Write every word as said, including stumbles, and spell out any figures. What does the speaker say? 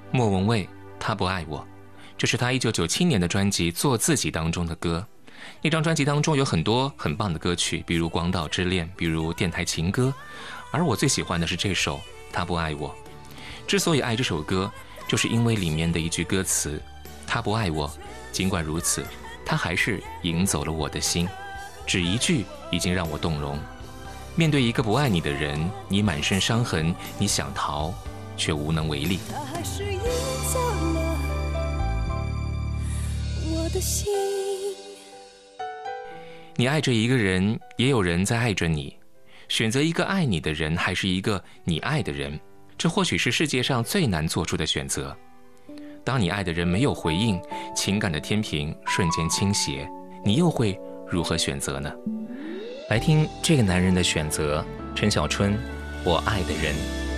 莫文蔚，他不爱我，这是他一九九七年的专辑《做自己》当中的歌。那张专辑当中有很多很棒的歌曲，比如《广岛之恋》，比如《电台情歌》，而我最喜欢的是这首《他不爱我》。之所以爱这首歌，就是因为里面的一句歌词：他不爱我，尽管如此，他还是赢走了我的心。只一句已经让我动容。面对一个不爱你的人，你满身伤痕，你想逃却无能为力。 他还是赢走了我的心。 你爱着一个人，也有人在爱着你。选择一个爱你的人，还是一个你爱的人，这或许是世界上最难做出的选择。当你爱的人没有回应，情感的天平瞬间倾斜，你又会如何选择呢？来听这个男人的选择，陈小春，我爱的人。